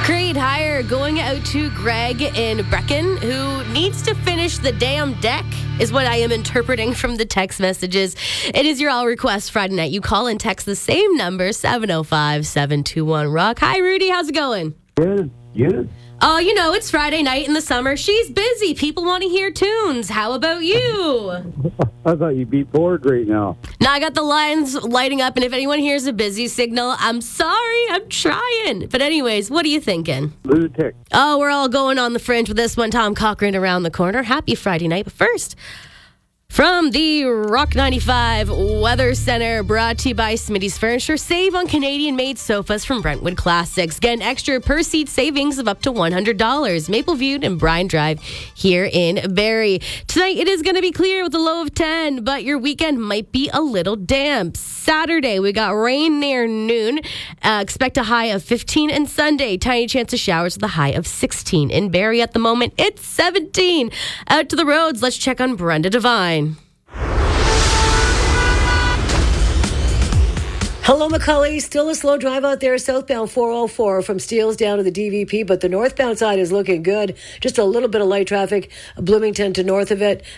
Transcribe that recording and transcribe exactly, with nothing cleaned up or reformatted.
Grade higher going out to Greg in Brecken, who needs to finish the damn deck, is what I am interpreting from the text messages. It is your all request Friday night. You call and text the same number, seven oh five, seven two one, rock. Hi, Rudy. How's it going? Good. Good. Oh, you know, it's Friday night in the summer. She's busy. People want to hear tunes. How about you? I thought you'd be bored right now. Now I got the lines lighting up, and if anyone hears a busy signal, I'm sorry. I'm trying. But anyways, what are you thinking? Lunatic. Oh, we're all going on the fringe with this one. Tom Cochran around the corner. Happy Friday night. But first, from the Rock ninety-five Weather Center, brought to you by Smitty's Furniture. Save on Canadian-made sofas from Brentwood Classics. Get an extra per-seat savings of up to one hundred dollars. Mapleview and Bryan Drive here in Barrie. Tonight, it is going to be clear with a low of ten, but your weekend might be a little damp. Saturday, we got rain near noon. Uh, expect a high of fifteen. And Sunday, tiny chance of showers with a high of sixteen. In Barrie at the moment, it's seventeen. Out to the roads, let's check on Brenda Devine. Hello, McCully. Still a slow drive out there southbound four oh four from Steeles down to the D V P, but the northbound side is looking good. Just a little bit of light traffic, Bloomington to north of it.